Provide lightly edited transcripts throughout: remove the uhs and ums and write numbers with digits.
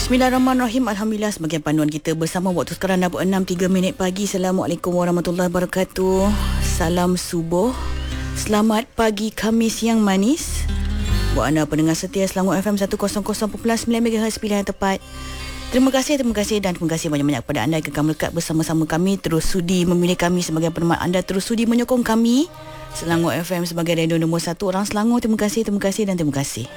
Bismillahirrahmanirrahim. Alhamdulillah, sebagian panduan kita bersama waktu sekarang dah 6.03 pagi. Assalamualaikum warahmatullahi wabarakatuh. Salam subuh. Selamat pagi Khamis yang manis. Buat anda pendengar setia Selangor FM 100.9 MHz pilihan tepat. Terima kasih dan terima kasih banyak-banyak kepada anda yang kekal melekat bersama-sama kami. Terus sudi memilih kami sebagai penemat anda. Terus sudi menyokong kami. Selangor FM sebagai radio nombor 1 orang Selangor. Terima kasih dan terima kasih.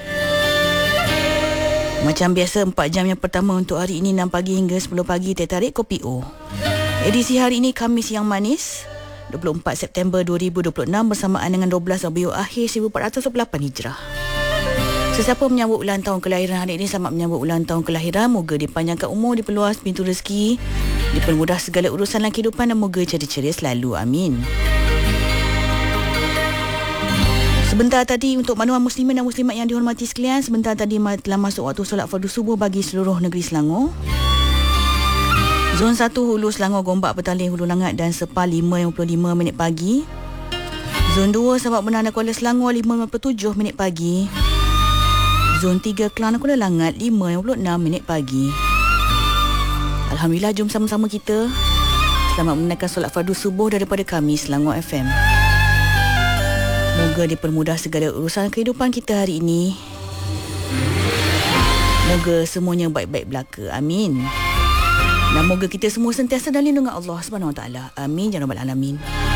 Macam biasa, 4 jam yang pertama untuk hari ini 6 pagi hingga 10 pagi Teh Tarik Kopi O. Edisi hari ini Khamis yang manis 24 September 2026 bersamaan dengan 12 Rabiul Akhir 1448 Hijrah. Sesiapa menyambut ulang tahun kelahiran hari ini, selamat menyambut ulang tahun kelahiran. Moga dipanjangkan umur, diperluas pintu rezeki, dipermudah segala urusan dalam kehidupan dan moga ceria-ceria selalu. Amin. Sebentar tadi untuk maklumat muslimin dan muslimat yang dihormati sekalian, sebentar tadi telah masuk waktu solat fardu subuh bagi seluruh negeri Selangor. Zon 1 Hulu Selangor, Gombak, Petaling, Hulu Langat dan Sepah 5.55 pagi. Zon 2 Sabak Benang dan Kuala Selangor 5.57 pagi. Zon 3 Kelang dan Kuala Langat 5.56 pagi. Alhamdulillah, jom sama-sama kita selamat menunaikan solat fardu subuh daripada kami Selangor FM. Moga dipermudah segala urusan kehidupan kita hari ini. Moga semuanya baik-baik belaka. Amin. Dan moga kita semua sentiasa dalam lindungan Allah Subhanahu Wa Taala. Amin ya rabbal alamin.